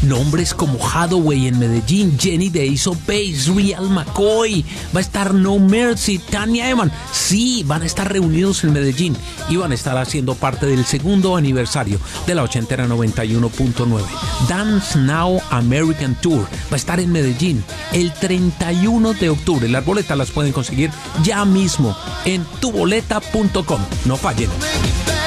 Nombres como Hathaway en Medellín, Jenny de Ace of Base, Real McCoy, va a estar No Mercy, Tanya Eman. Sí, van a estar reunidos en Medellín y van a estar haciendo parte del segundo aniversario de la 80era 91.9. Dance Now American Tour va a estar en Medellín el 31 de octubre. Las boletas las pueden conseguir ya mismo en tuboleta.com. No fallen.